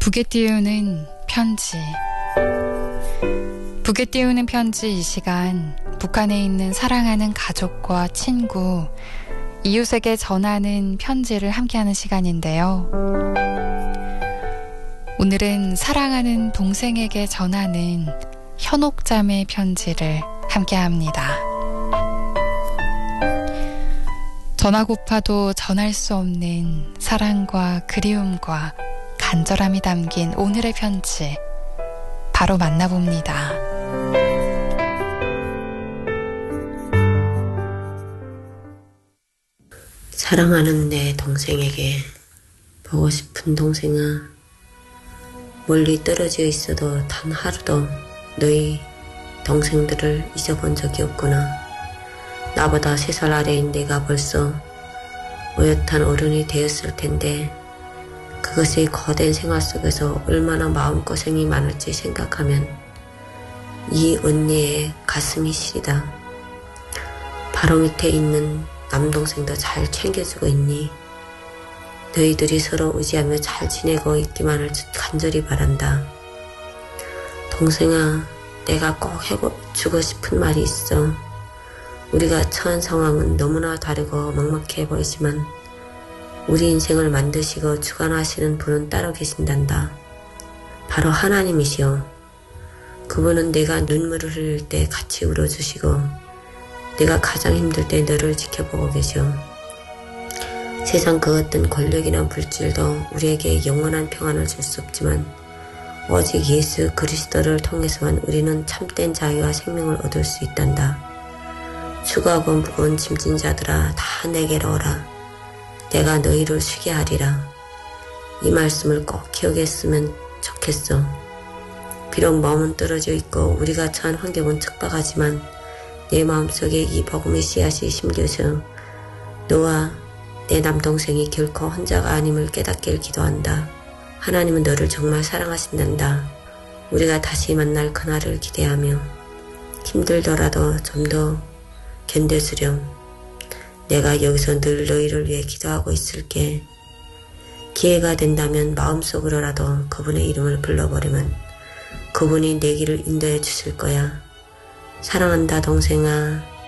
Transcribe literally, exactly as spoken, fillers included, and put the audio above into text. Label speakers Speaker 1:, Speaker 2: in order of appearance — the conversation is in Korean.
Speaker 1: 북에 띄우는 편지. 북에 띄우는 편지 이 시간 북한에 있는 사랑하는 가족과 친구, 이웃에게 전하는 편지를 함께하는 시간인데요. 오늘은 사랑하는 동생에게 전하는 현옥잠의 편지를 함께합니다. 전하고파도 전할 수 없는 사랑과 그리움과 간절함이 담긴 오늘의 편지, 바로 만나봅니다.
Speaker 2: 사랑하는 내 동생에게. 보고 싶은 동생아, 멀리 떨어져 있어도 단 하루도 너희 동생들을 잊어본 적이 없구나. 나보다 세 살 아래인 내가 벌써 어엿한 어른이 되었을 텐데 그것의 거댄 생활 속에서 얼마나 마음고생이 많을지 생각하면 이 언니의 가슴이 시리다. 바로 밑에 있는 남동생도 잘 챙겨주고 있니? 너희들이 서로 의지하며 잘 지내고 있기만을 간절히 바란다. 동생아, 내가 꼭 해주고 싶은 말이 있어. 우리가 처한 상황은 너무나 다르고 막막해 보이지만 우리 인생을 만드시고 주관하시는 분은 따로 계신단다. 바로 하나님이시오. 그분은 내가 눈물을 흘릴 때 같이 울어주시고 내가 가장 힘들 때 너를 지켜보고 계셔. 세상 그 어떤 권력이나 물질도 우리에게 영원한 평안을 줄 수 없지만 오직 예수 그리스도를 통해서만 우리는 참된 자유와 생명을 얻을 수 있단다. 수고하고 무거운 짐진 자들아, 다 내게로 오라. 내가 너희를 쉬게 하리라. 이 말씀을 꼭 기억했으면 좋겠어. 비록 마음은 떨어져 있고 우리가 처한 환경은 척박하지만 내 마음속에 이 복음의 씨앗이 심겨서 너와 내 남동생이 결코 혼자가 아님을 깨닫길 기도한다. 하나님은 너를 정말 사랑하신단다. 우리가 다시 만날 그날을 기대하며 힘들더라도 좀 더 견뎌주렴. 내가 여기서 늘 너희를 위해 기도하고 있을게. 기회가 된다면 마음속으로라도 그분의 이름을 불러버리면 그분이 내 길을 인도해 주실 거야. 사랑한다 동생아.